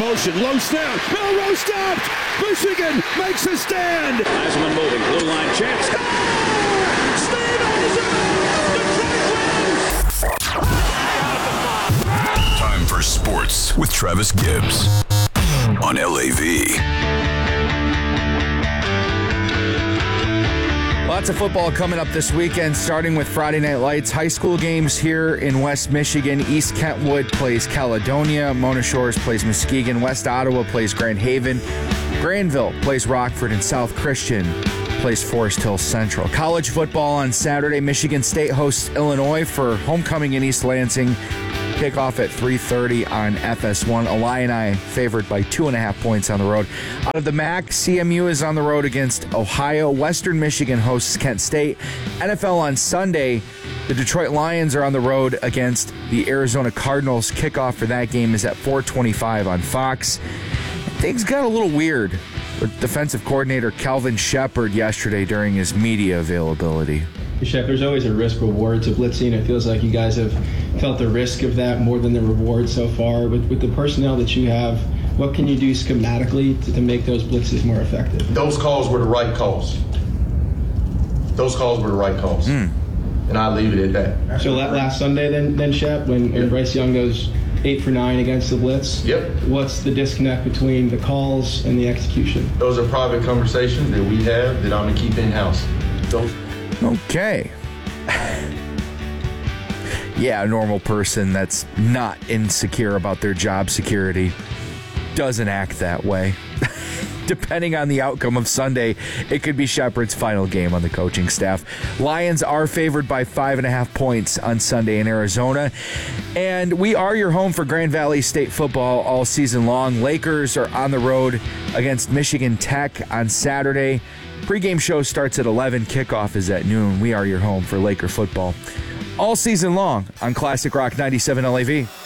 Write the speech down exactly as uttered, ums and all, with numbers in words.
motion, low snap, Milroe stopped! Michigan makes a stand! Heisman moving, blue line chance. Score! Stevens! Detroit wins! Time for sports with Travis Gibbs on L A V. Lots of football coming up this weekend, starting with Friday Night Lights. High school games here in West Michigan. East Kentwood plays Caledonia. Mona Shores plays Muskegon. West Ottawa plays Grand Haven. Granville plays Rockford. And South Christian plays Forest Hill Central. College football on Saturday. Michigan State hosts Illinois for homecoming in East Lansing. Kickoff at three thirty on F S one. Illini favored by two and a half points on the road. Out of the M A C, C M U is on the road against Ohio. Western Michigan hosts Kent State. N F L on Sunday, the Detroit Lions are on the road against the Arizona Cardinals. Kickoff for that game is at four twenty-five on Fox. Things got a little weird with defensive coordinator Calvin Shepard yesterday during his media availability. Shep, there's always a risk-reward to blitzing. It feels like you guys have felt the risk of that more than the reward so far. With, with the personnel that you have, what can you do schematically to, to make those blitzes more effective? Those calls were the right calls. Those calls were the right calls. Mm. And I leave it at that. So last Sunday then, then Shep, when, when Bryce Young goes eight for nine against the blitz, yep. What's the disconnect between the calls and the execution? Those are private conversations that we have that I'm going to keep in-house. Those. Okay. Yeah, a normal person that's not insecure about their job security doesn't act that way. Depending on the outcome of Sunday, it could be Shepard's final game on the coaching staff. Lions are favored by five and a half points on Sunday in Arizona. And we are your home for Grand Valley State football all season long. Lakers are on the road against Michigan Tech on Saturday. Pre-game show starts at eleven. Kickoff is at noon. We are your home for Laker football all season long on Classic Rock ninety-seven L A V.